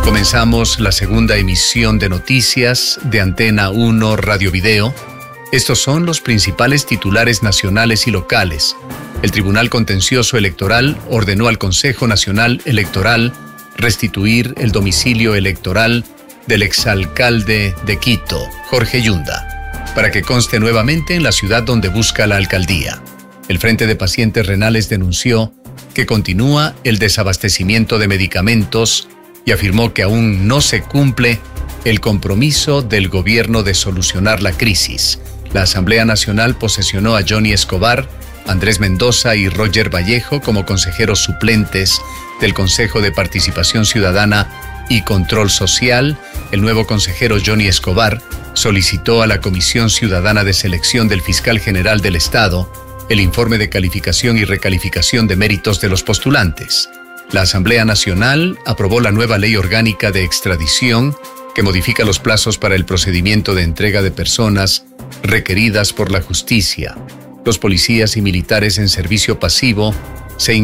Comenzamos la segunda emisión de noticias de Antena 1 Radio Video. Estos son los principales titulares nacionales y locales. El Tribunal Contencioso Electoral ordenó al Consejo Nacional Electoral restituir el domicilio electoral del exalcalde de Quito, Jorge Yunda, para que conste nuevamente en la ciudad donde busca la alcaldía. El Frente de Pacientes Renales denunció que continúa el desabastecimiento de medicamentos y afirmó que aún no se cumple el compromiso del gobierno de solucionar la crisis. La Asamblea Nacional posesionó a Johnny Escobar, Andrés Mendoza y Roger Vallejo como consejeros suplentes del Consejo de Participación Ciudadana y Control Social. El nuevo consejero Johnny Escobar solicitó a la Comisión Ciudadana de Selección del Fiscal General del Estado el informe de calificación y recalificación de méritos de los postulantes. La Asamblea Nacional aprobó la nueva Ley Orgánica de Extradición que modifica los plazos para el procedimiento de entrega de personas requeridas por la justicia. Los policías y militares en servicio pasivo se